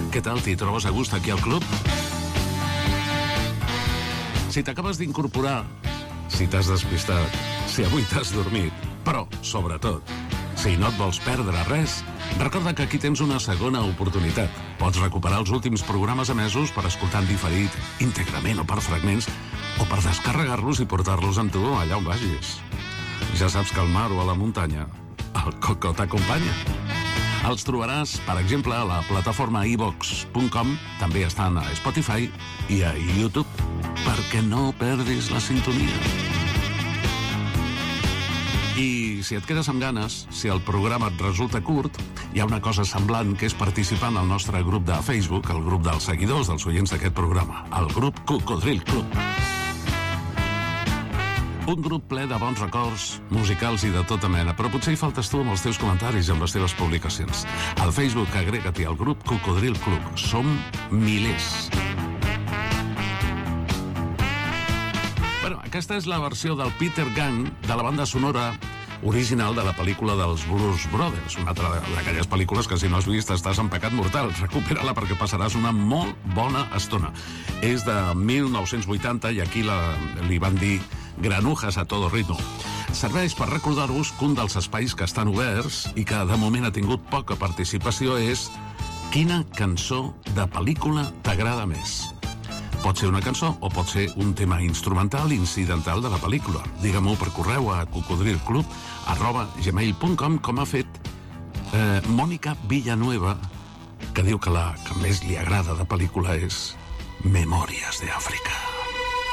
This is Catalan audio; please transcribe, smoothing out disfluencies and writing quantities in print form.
Què tal, t'hi trobes a gust aquí al club? Si t'acabes d'incorporar, si t'has despistat, si avui t'has dormit, però, sobretot, si no et vols perdre res, recorda que aquí tens una segona oportunitat. Pots recuperar els últims programes emesos per escoltar en diferit, íntegrament o per fragments, o per descarregar-los i portar-los amb tu allà on vagis. Ja saps que al mar o a la muntanya, el Coco t'acompanya. Els trobaràs, per exemple, a la plataforma iVox.com, també estan a Spotify i a YouTube, perquè no perdis la sintonia. I si et quedes amb ganes, si el programa et resulta curt, hi ha una cosa semblant que és participar en el nostre grup de Facebook, el grup dels seguidors, dels oients d'aquest programa, el grup Cocodril Club. Un grup ple de bons records musicals i de tota mena, però potser hi faltes tu amb els teus comentaris i amb les teves publicacions. Al Facebook agrega-t'hi al grup Cocodril Club. Som milers. Bueno, aquesta és la versió del Peter Gang de la banda sonora original de la pel·lícula dels Blues Brothers, una altra d'aquelles pel·lícules que si no has vist estàs en pecat mortal. Recupera-la perquè passaràs una molt bona estona. És de 1980 i aquí li van dir Granujas a todo ritmo. Serveix per recordar-vos que un dels espais que estan oberts i que de moment ha tingut poca participació és quina cançó de pel·lícula t'agrada més. Pot ser una cançó o pot ser un tema instrumental incidental de la pel·lícula. Digue-m'ho per correu a cocodrilclub@gmail.com, com ha fet Mònica Villanueva, que diu que la que més li agrada de pel·lícula és Memòries d'Àfrica.